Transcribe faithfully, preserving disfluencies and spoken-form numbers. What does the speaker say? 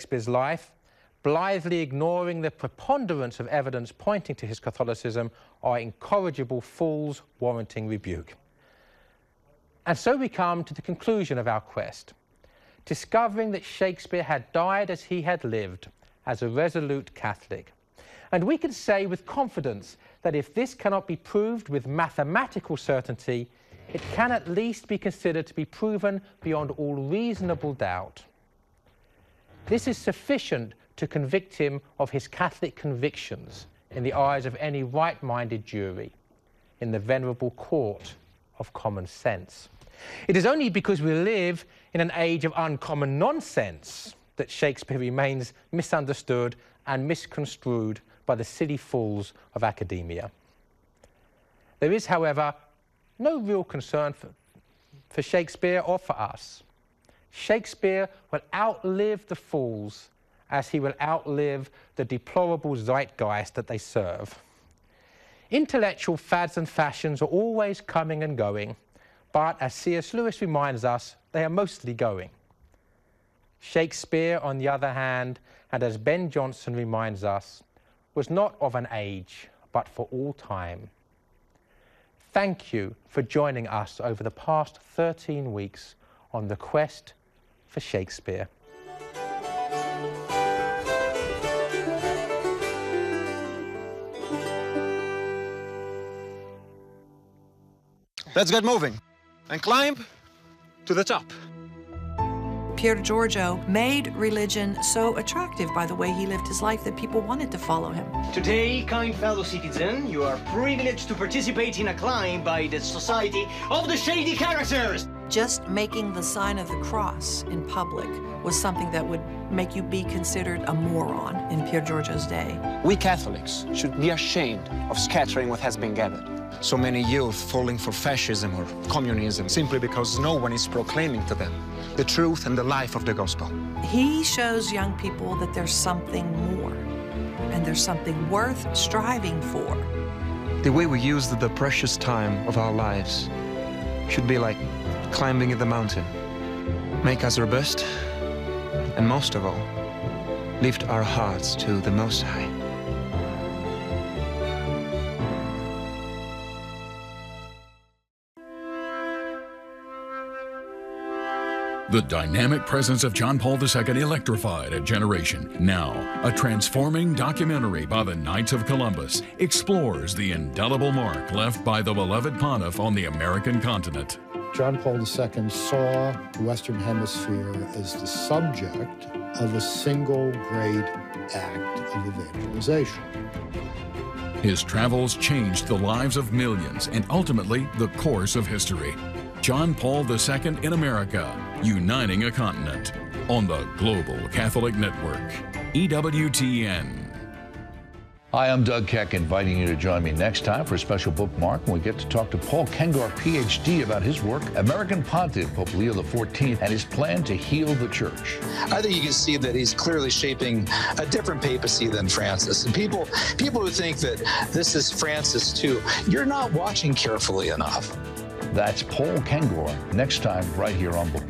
Shakespeare's life, blithely ignoring the preponderance of evidence pointing to his Catholicism, are incorrigible fools warranting rebuke. And so we come to the conclusion of our quest, discovering that Shakespeare had died as he had lived, as a resolute Catholic. And we can say with confidence that if this cannot be proved with mathematical certainty, it can at least be considered to be proven beyond all reasonable doubt. This is sufficient to convict him of his Catholic convictions in the eyes of any right-minded jury, in the venerable court of common sense. It is only because we live in an age of uncommon nonsense that Shakespeare remains misunderstood and misconstrued by the silly fools of academia. There is, however, no real concern for, for Shakespeare or for us. Shakespeare will outlive the fools as he will outlive the deplorable zeitgeist that they serve. Intellectual fads and fashions are always coming and going, but as C S Lewis reminds us, they are mostly going. Shakespeare, on the other hand, and as Ben Jonson reminds us, was not of an age, but for all time. Thank you for joining us over the past thirteen weeks on the quest for Shakespeare. Let's get moving and climb to the top. Pier Giorgio made religion so attractive by the way he lived his life that people wanted to follow him. Today, kind fellow citizen, you are privileged to participate in a climb by the Society of the Shady Characters. Just making the sign of the cross in public was something that would make you be considered a moron in Pier Giorgio's day. We Catholics should be ashamed of scattering what has been gathered. So many youth falling for fascism or communism simply because no one is proclaiming to them the truth and the life of the gospel. He shows young people that there's something more, and there's something worth striving for. The way we use the precious time of our lives should be like climbing the mountain. Make us our best, and most of all, lift our hearts to the Most High. The dynamic presence of John Paul the Second electrified a generation. Now, a transforming documentary by the Knights of Columbus explores the indelible mark left by the beloved Pontiff on the American continent. John Paul the Second saw the Western Hemisphere as the subject of a single great act of evangelization. His travels changed the lives of millions and ultimately the course of history. John Paul the Second in America, uniting a continent, on the Global Catholic Network, E W T N. Hi, I'm Doug Keck, inviting you to join me next time for a special bookmark when we get to talk to Paul Kengor, P H D, about his work, American Pontiff, Pope Leo the fourteenth, and his plan to heal the Church. I think you can see that he's clearly shaping a different papacy than Francis. And people, people who think that this is Francis too, you're not watching carefully enough. That's Paul Kengor, next time right here on Bookmark.